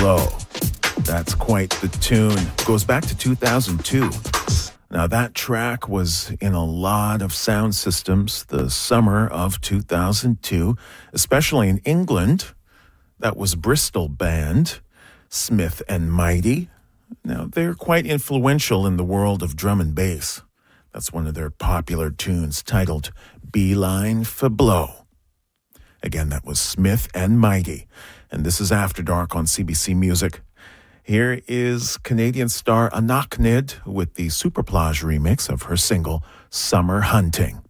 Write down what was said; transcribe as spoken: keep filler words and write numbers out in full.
Blow. That's quite the tune. Goes back to two thousand two. Now, that track was in a lot of sound systems the summer of two thousand two, especially in England. That was Bristol band, Smith and Mighty. Now, they're quite influential in the world of drum and bass. That's one of their popular tunes titled Beeline for Blow. Again, that was Smith and Mighty. And this is After Dark on C B C Music. Here is Canadian star Anaknid with the Superplage remix of her single, Summer Hunting.